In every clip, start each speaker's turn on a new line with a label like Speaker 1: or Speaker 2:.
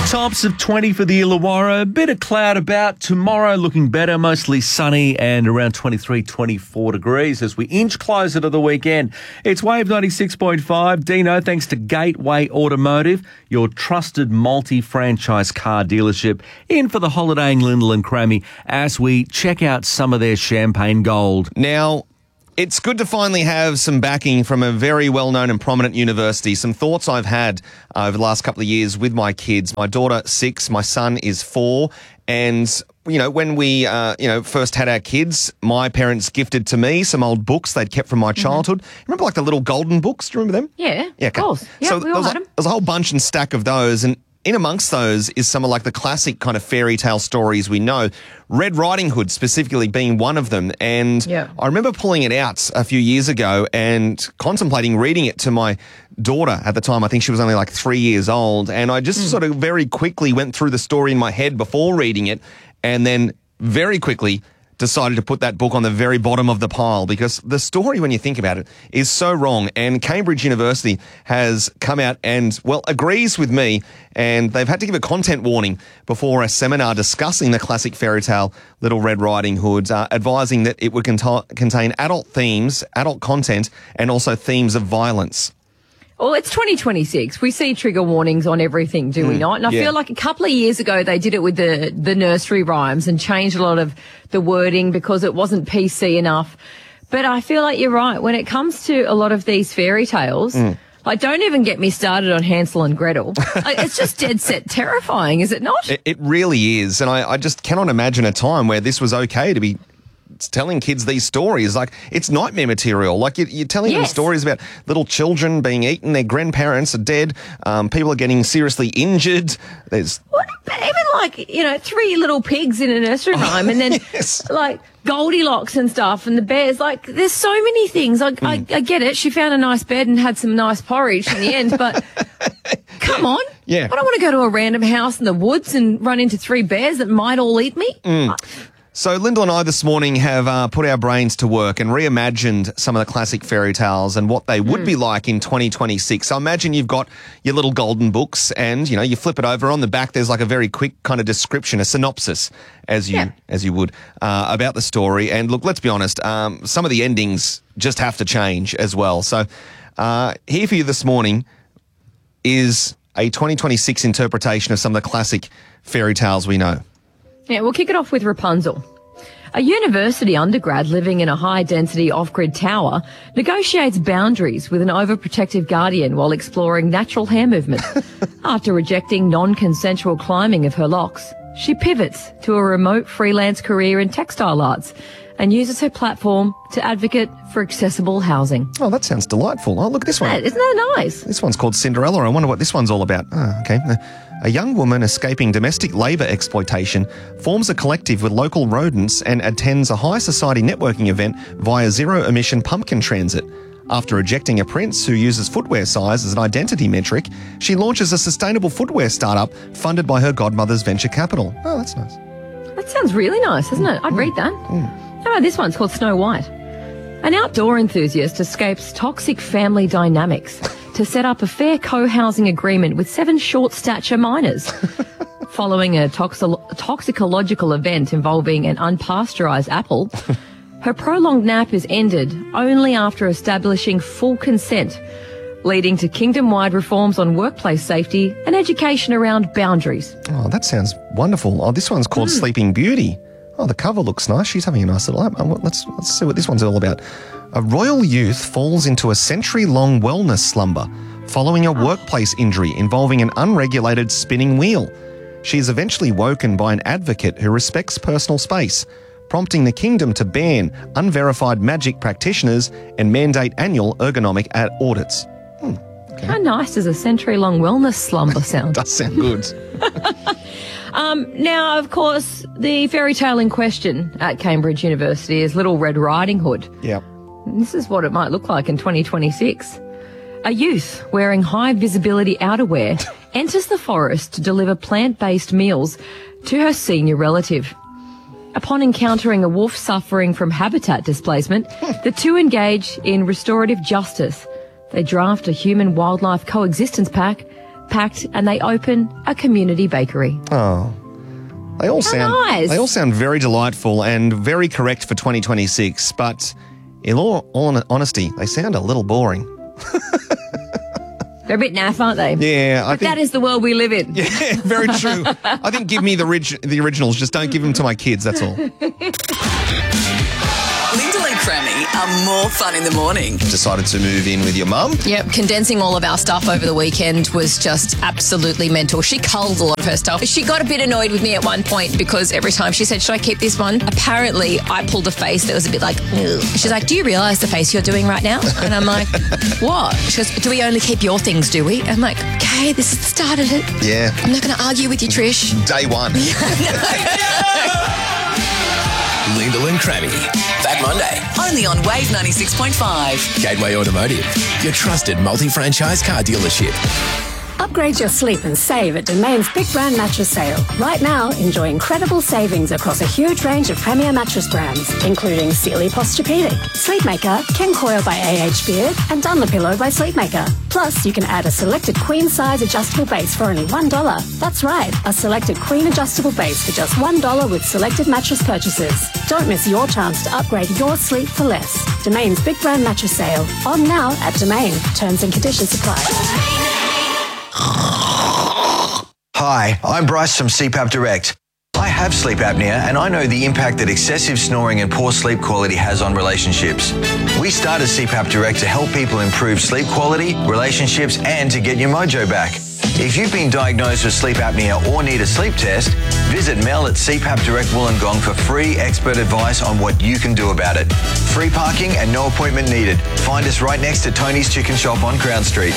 Speaker 1: Tops of 20 for the Illawarra. A bit of cloud about. Tomorrow looking better, mostly sunny and around 23, 24 degrees as we inch closer to the weekend. It's Wave 96.5. Dino, thanks to Gateway Automotive, your trusted multi-franchise car dealership, in for the holiday in Lyndall and Crammy as we check out some of their champagne gold.
Speaker 2: Now, it's good to finally have some backing from a very well-known and prominent university. Some thoughts I've had over the last couple of years with my kids. My daughter, 6, my son is 4. And, when we, first had our kids, my parents gifted to me some old books they'd kept from my childhood. Remember like the little golden books? Do you remember them?
Speaker 3: Yeah,
Speaker 2: okay.
Speaker 3: Of course. Yeah,
Speaker 2: so
Speaker 3: we all had them.
Speaker 2: There's a whole bunch and stack of those. And in amongst those is some of like the classic kind of fairy tale stories we know. Red Riding Hood specifically being one of them. And I remember pulling it out a few years ago and contemplating reading it to my daughter at the time. I think she was only like 3 years old. And I just sort of very quickly went through the story in my head before reading it, and then very quickly decided to put that book on the very bottom of the pile because the story, when you think about it, is so wrong. And Cambridge University has come out and, agrees with me, and they've had to give a content warning before a seminar discussing the classic fairy tale Little Red Riding Hood, advising that it would contain adult themes, adult content, and also themes of violence.
Speaker 3: Well, it's 2026. We see trigger warnings on everything, do we not? And I feel like a couple of years ago they did it with the nursery rhymes and changed a lot of the wording because it wasn't PC enough. But I feel like you're right. When it comes to a lot of these fairy tales, like don't even get me started on Hansel and Gretel. It's just dead set terrifying, is it not?
Speaker 2: It really is. And I just cannot imagine a time where this was okay to be telling kids these stories. Like, it's nightmare material. Like, you're telling them stories about little children being eaten, their grandparents are dead, people are getting seriously injured. There's...
Speaker 3: Even like, 3 little pigs in a nursery rhyme, and then like Goldilocks and stuff, and the bears. Like, there's so many things. I get it. She found a nice bed and had some nice porridge in the end, but come on.
Speaker 2: Yeah.
Speaker 3: I don't want to go to a random house in the woods and run into 3 bears that might all eat me.
Speaker 2: So Lyndall and I this morning have put our brains to work and reimagined some of the classic fairy tales and what they would be like in 2026. So imagine you've got your little golden books and, you flip it over. On the back, there's like a very quick kind of description, a synopsis, as you would, about the story. And look, let's be honest, some of the endings just have to change as well. So here for you this morning is a 2026 interpretation of some of the classic fairy tales we know.
Speaker 3: Yeah, we'll kick it off with Rapunzel. A university undergrad living in a high-density off-grid tower negotiates boundaries with an overprotective guardian while exploring natural hair movement. After rejecting non-consensual climbing of her locks, she pivots to a remote freelance career in textile arts and uses her platform to advocate for accessible housing.
Speaker 2: Oh, that sounds delightful. Oh, look at this one.
Speaker 3: Isn't that nice?
Speaker 2: This one's called Cinderella. I wonder what this one's all about. Oh, okay. A young woman escaping domestic labour exploitation forms a collective with local rodents and attends a high society networking event via zero-emission pumpkin transit. After rejecting a prince who uses footwear size as an identity metric, she launches a sustainable footwear startup funded by her godmother's venture capital. Oh, that's nice.
Speaker 3: That sounds really nice, doesn't it? I'd read that. How about this one? It's called Snow White. An outdoor enthusiast escapes toxic family dynamics to set up a fair co-housing agreement with 7 short-stature minors. Following a toxicological event involving an unpasteurized apple, her prolonged nap is ended only after establishing full consent, leading to kingdom-wide reforms on workplace safety and education around boundaries.
Speaker 2: Oh, that sounds wonderful. Oh, this one's called Sleeping Beauty. Oh, the cover looks nice. She's having a nice little app. Let's see what this one's all about. A royal youth falls into a century-long wellness slumber following a workplace injury involving an unregulated spinning wheel. She is eventually woken by an advocate who respects personal space, prompting the kingdom to ban unverified magic practitioners and mandate annual ergonomic audits. Okay.
Speaker 3: How nice does a century-long wellness slumber sound?
Speaker 2: Does sound good.
Speaker 3: Now, of course, the fairy tale in question at Cambridge University is Little Red Riding Hood.
Speaker 2: Yep.
Speaker 3: This is what it might look like in 2026. A youth wearing high-visibility outerwear enters the forest to deliver plant-based meals to her senior relative. Upon encountering a wolf suffering from habitat displacement, the two engage in restorative justice. They draft a human-wildlife coexistence pact pact and they open a community bakery.
Speaker 2: Oh. They all sound very delightful and very correct for 2026, but in all honesty, they sound a little boring.
Speaker 3: They're a bit naff, aren't they?
Speaker 2: Yeah.
Speaker 3: But that is the world we live in.
Speaker 2: Yeah, very true. I think give me the originals. Just don't give them to my kids, that's all.
Speaker 4: Lyndall and Cremmy are more fun in the morning.
Speaker 2: Decided to move in with your mum?
Speaker 5: Yep, condensing all of our stuff over the weekend was just absolutely mental. She culled a lot of her stuff. She got a bit annoyed with me at one point because every time she said, should I keep this one? Apparently, I pulled a face that was a bit like, ugh. She's like, do you realise the face you're doing right now? And I'm like, what? She goes, do we only keep your things, do we? I'm like, okay, this is the start of it.
Speaker 2: Yeah.
Speaker 5: I'm not going to argue with you, Trish.
Speaker 2: Day one.
Speaker 6: Lyndall and Cremmy. Back Monday.
Speaker 4: Only on Wave 96.5.
Speaker 6: Gateway Automotive, your trusted multi-franchise car dealership.
Speaker 7: Upgrade your sleep and save at Domain's Big Brand Mattress Sale. Right now, enjoy incredible savings across a huge range of premier mattress brands, including Sealy Posturepedic, Sleepmaker, Ken Coil by A.H. Beard, and Dunlopillow by Sleepmaker. Plus, you can add a selected queen-size adjustable base for only $1. That's right, a selected queen adjustable base for just $1 with selected mattress purchases. Don't miss your chance to upgrade your sleep for less. Domain's Big Brand Mattress Sale. On now at Domain. Terms and conditions apply.
Speaker 8: Hi, I'm Bryce from CPAP Direct. I have sleep apnea and I know the impact that excessive snoring and poor sleep quality has on relationships. We started CPAP Direct to help people improve sleep quality, relationships, and to get your mojo back. If you've been diagnosed with sleep apnea or need a sleep test, visit Mel at CPAP Direct Wollongong for free expert advice on what you can do about it. Free parking and no appointment needed. Find us right next to Tony's Chicken Shop on Crown Street.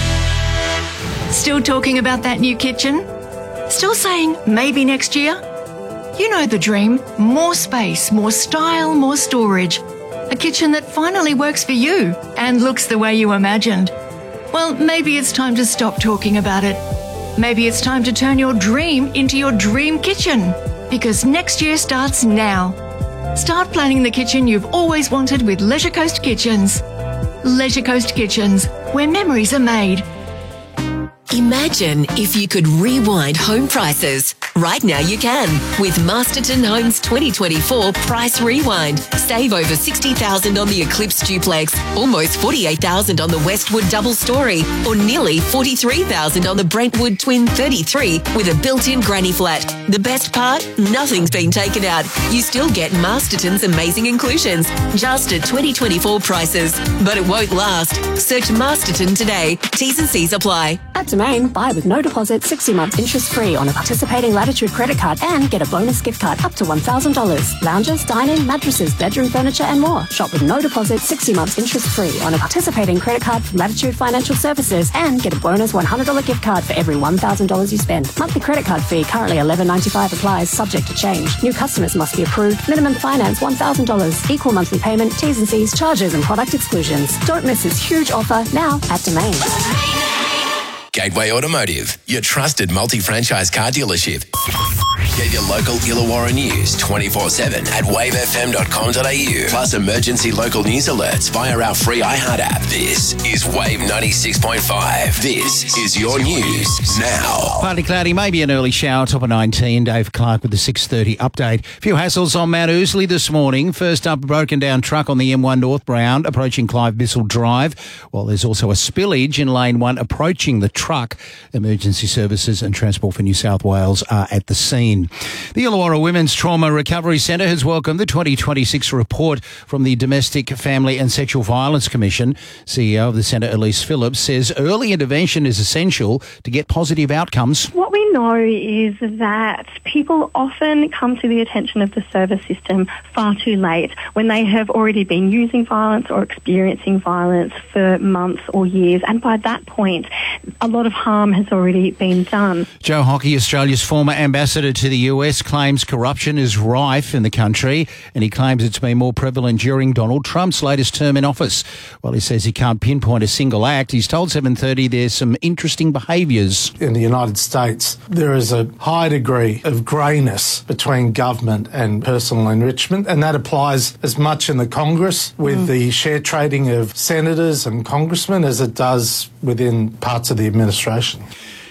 Speaker 9: Still talking about that new kitchen? Still saying maybe next year? You know the dream. More space, more style, more storage. A kitchen that finally works for you and looks the way you imagined. Well, maybe it's time to stop talking about it. Maybe it's time to turn your dream into your dream kitchen. Because next year starts now. Start planning the kitchen you've always wanted with Leisure Coast Kitchens. Leisure Coast Kitchens, where memories are made.
Speaker 10: Imagine if you could rewind home prices. Right now you can with Masterton Homes 2024 Price Rewind. Save over $60,000 on the Eclipse Duplex, almost $48,000 on the Westwood Double Story, or nearly $43,000 on the Brentwood Twin 33 with a built-in granny flat. The best part? Nothing's been taken out. You still get Masterton's amazing inclusions, just at 2024 prices. But it won't last. Search Masterton today. T's and C's apply.
Speaker 7: At Domain, buy with no deposit, 60-month interest-free on a participating Latitude credit card and get a bonus gift card up to $1,000. Lounges, dining, mattresses, bedroom furniture and more. Shop with no deposit, 60 months interest-free on a participating credit card from Latitude Financial Services and get a bonus $100 gift card for every $1,000 you spend. Monthly credit card fee currently $11.95 applies, subject to change. New customers must be approved. Minimum finance $1,000. Equal monthly payment, T's and C's, charges and product exclusions. Don't miss this huge offer now at Domain.
Speaker 6: Gateway Automotive, your trusted multi-franchise car dealership. Get your local Illawarra news 24/7 at wavefm.com.au. Plus emergency local news alerts via our free iHeart app. This is Wave 96.5. This is your news now.
Speaker 11: Partly cloudy, maybe an early shower, top of 19. Dave Clark with the 6:30 update. A few hassles on Mount Ousley this morning. First up, a broken down truck on the M1 northbound approaching Clive Bissell Drive. While there's also a spillage in lane 1 approaching the truck. Emergency Services and Transport for New South Wales are at the scene. The Illawarra Women's Trauma Recovery Centre has welcomed the 2026 report from the Domestic, Family and Sexual Violence Commission. CEO of the centre, Elise Phillips, says early intervention is essential to get positive outcomes.
Speaker 12: What we know is that people often come to the attention of the service system far too late when they have already been using violence or experiencing violence for months or years, and by that point a lot of harm has already been done.
Speaker 11: Joe Hockey, Australia's former ambassador to the US, claims corruption is rife in the country, and he claims it's been more prevalent during Donald Trump's latest term in office. While he says he can't pinpoint a single act, he's told 730 there's some interesting behaviours.
Speaker 13: In the United States, there is a high degree of greyness between government and personal enrichment, and that applies as much in the Congress with the share trading of senators and congressmen as it does within parts of the administration.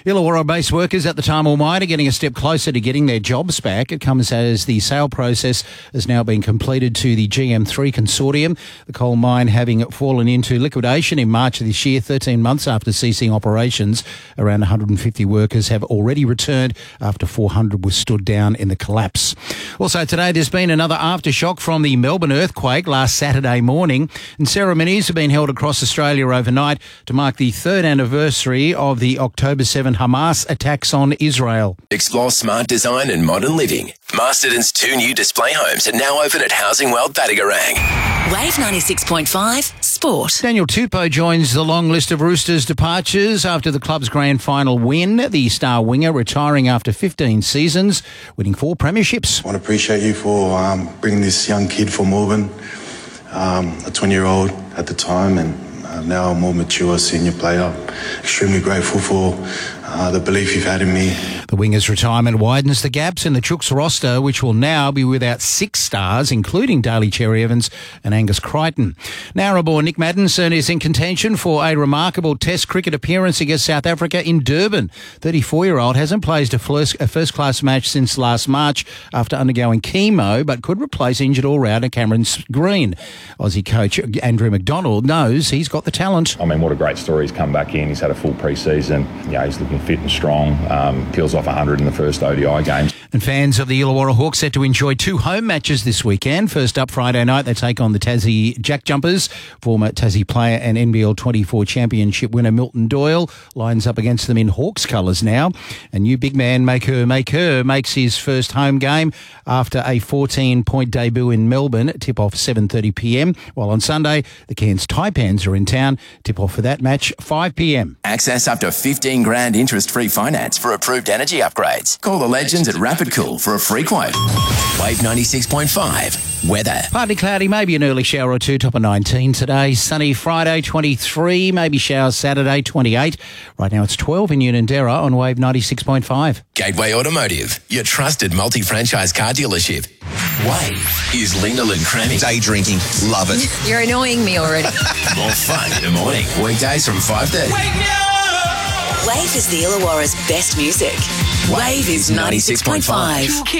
Speaker 11: Illawarra-based workers at the Tamil mine are getting a step closer to getting their jobs back. It comes as the sale process has now been completed to the GM3 consortium. The coal mine having fallen into liquidation in March of this year, 13 months after ceasing operations. Around 150 workers have already returned after 400 were stood down in the collapse. Also today, there's been another aftershock from the Melbourne earthquake last Saturday morning, and ceremonies have been held across Australia overnight to mark the third anniversary of the October 7 Hamas attacks on Israel.
Speaker 6: Explore smart design and modern living. Masterton's 2 new display homes are now open at Housing World Battigarang.
Speaker 4: Wave 96.5 Sport.
Speaker 11: Daniel Tupou joins the long list of Roosters departures after the club's grand final win. The star winger retiring after 15 seasons, winning 4 premierships.
Speaker 14: I want to appreciate you for bringing this young kid from Melbourne, a 20-year-old at the time, and now a more mature senior player. Extremely grateful for the belief you've had in me.
Speaker 11: The winger's retirement widens the gaps in the Chooks roster, which will now be without 6 stars, including Daly Cherry-Evans and Angus Crichton. Narrabor Nick Maddinson is in contention for a remarkable Test cricket appearance against South Africa in Durban. 34-year-old hasn't played a first-class match since last March after undergoing chemo, but could replace injured all-rounder Cameron Green. Aussie coach Andrew McDonald knows he's got the talent.
Speaker 15: I mean, what a great story. He's come back in. He's had a full pre-season. Yeah, he's looking fit and strong. Peels off 100 in the first ODI game.
Speaker 11: And fans of the Illawarra Hawks set to enjoy 2 home matches this weekend. First up Friday night, they take on the Tassie Jack Jumpers. Former Tassie player and NBL 24 championship winner Milton Doyle lines up against them in Hawks colours now. And new big man Make Her makes his first home game after a 14-point debut in Melbourne. Tip-off 7:30pm. While on Sunday, the Cairns Taipans are in town. Tip-off for that match 5pm.
Speaker 6: Access up to 15 grand interest-free finance for approved energy upgrades. Call the legends at Rapid Cool for a free quote. Wave 96.5 weather.
Speaker 11: Partly cloudy, maybe an early shower or 2, top of 19 today. Sunny Friday, 23, maybe showers Saturday, 28. Right now it's 12 in Unanderra on Wave 96.5.
Speaker 6: Gateway Automotive, your trusted multi-franchise car dealership. Wave is Linda and Crammy.
Speaker 2: Day drinking, love it.
Speaker 5: You're annoying me already.
Speaker 6: More fun in the morning. Weekdays from 5:30.
Speaker 4: Wave is the Illawarra's best music. Wave is 96.5.